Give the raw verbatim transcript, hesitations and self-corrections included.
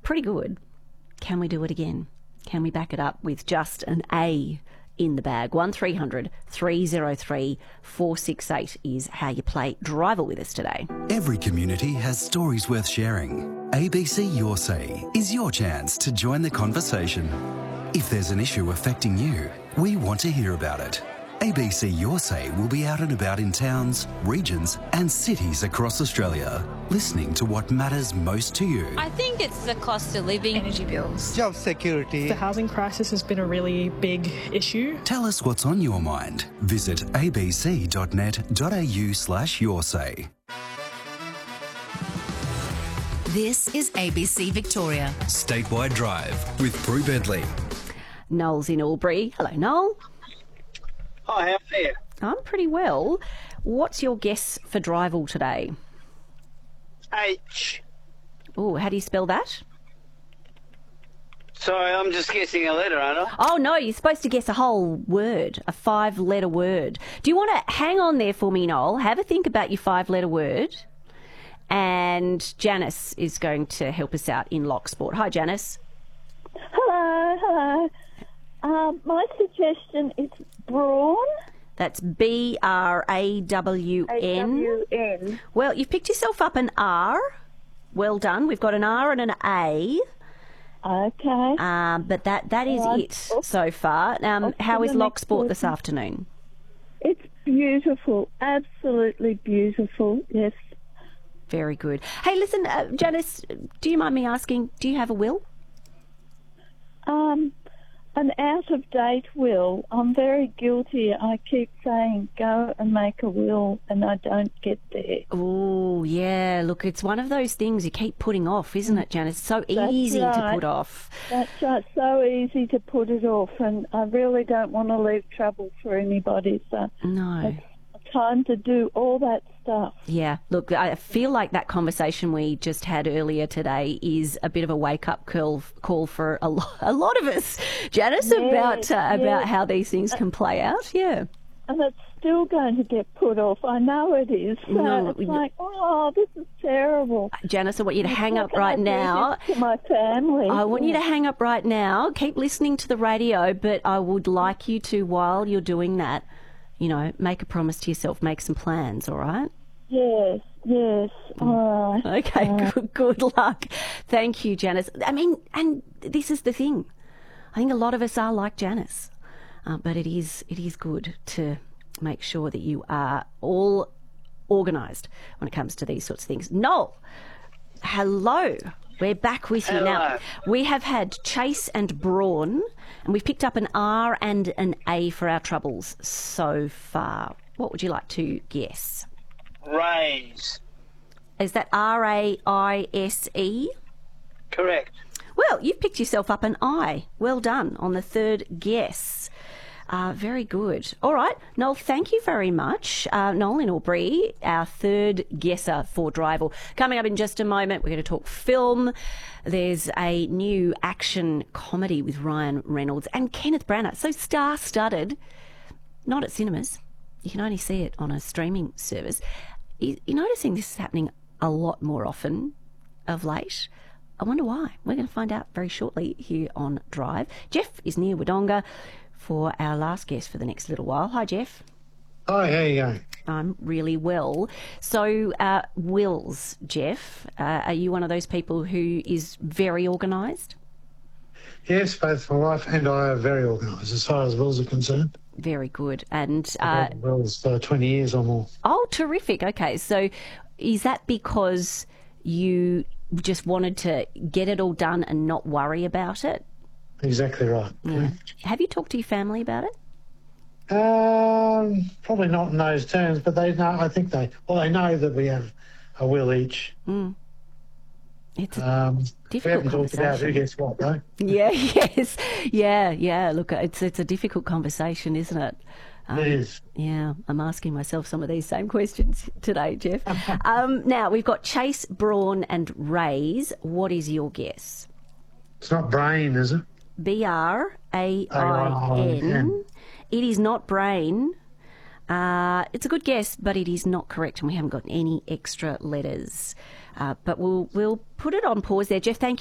pretty good. Can we do it again? Can we back it up with just an A in the bag? one three hundred three oh three four six eight is how you play Driver with us today. Every community has stories worth sharing. A B C Your Say is your chance to join the conversation. If there's an issue affecting you, we want to hear about it. A B C Your Say will be out and about in towns, regions and cities across Australia, listening to what matters most to you. I think it's the cost of living. Energy bills. Job security. The housing crisis has been a really big issue. Tell us what's on your mind. Visit abc.net.au slash your say. This is A B C Victoria. Statewide Drive with Prue Bentley. Noel's in Albury. Hello, Noel. Hi, how are you? I'm pretty well. What's your guess for Drival today? H. Oh, how do you spell that? Sorry, I'm just guessing a letter, aren't I? Oh, no, you're supposed to guess a whole word, a five-letter word. Do you want to hang on there for me, Noel? Have a think about your five-letter word. And Janice is going to help us out in Locksport. Hi, Janice. Hello, hello. Um, my suggestion is brawn. That's B R A W N. A W N. Well, you've picked yourself up an R. Well done. We've got an R and an A. Okay. Um, but that, that is Right. it so far. Um, Off to how is the next Locksport this person. afternoon? It's beautiful, absolutely beautiful, yes. Very good. Hey, listen, uh, Janice, do you mind me asking, do you have a will? Um, an out-of-date will. I'm very guilty. I keep saying go and make a will and I don't get there. Oh, yeah. Look, it's one of those things you keep putting off, isn't it, Janice? It's so That's easy to right. put off. That's right, so easy to put it off and I really don't want to leave trouble for anybody, so No. it's time to do all that stuff. Yeah, look, I feel like that conversation we just had earlier today is a bit of a wake-up call, call for a, lo- a lot of us, Janice, Yes, about uh, about yes. how these things can play out. Yeah. And it's still going to get put off. I know it is. So No, it's like, oh, this is terrible. Janice, I want you to hang How up can I right do now. this to my family. I want you to hang up right now. Keep listening to the radio, but I would like you to, while you're doing that, you know, make a promise to yourself, make some plans, all right? Yes, yes. All right. Okay, Uh, good, good luck. Thank you, Janice. I mean, and this is the thing. I think a lot of us are like Janice, uh, but it is it is good to make sure that you are all organised when it comes to these sorts of things. Noel, hello. We're back with you now. Hello. We have had Chase and Brawn, and we've picked up an R and an A for our troubles so far. What would you like to guess? Raise. Is that R A I S E? Correct. Well, you've picked yourself up an I. Well done on the third guess. Uh, very good. All right, Noel, thank you very much. Uh, Noel in Albury, our third guesser for Drival. Coming up in just a moment, we're going to talk film. There's a new action comedy with Ryan Reynolds and Kenneth Branagh. So star-studded, not at cinemas. You can only see it on a streaming service. You- You're noticing this is happening a lot more often of late. I wonder why. We're going to find out very shortly here on Drive. Jeff is near Wodonga for our last guest for the next little while. Hi, Jeff. Hi, how you going? I'm really well. So, uh, wills, Jeff, uh, are you one of those people who is very organised? Yes, both my wife and I are very organised as far as wills are concerned. Very good. And, uh, I've had wills for twenty years or more. oh, terrific. Okay, so is that because you just wanted to get it all done and not worry about it? Exactly right. Yeah. Have you talked to your family about it? Um, probably not in those terms, but they know. I think they well, they know that we have a will each. It's a Um, we difficult haven't talked about who conversation. gets what though. Yeah, yes. Yeah, yeah. Look, it's it's a difficult conversation, isn't it? Um, It is. Yeah, I'm asking myself some of these same questions today, Jeff. um, now, we've got Chase, Brawn and Raise. What is your guess? It's not brain, is it? B R A I A I N. N. It is not brain. Uh, it's a good guess, but it is not correct, and we haven't got any extra letters. Uh, but we'll we'll put it on pause there, Jeff. Thank you.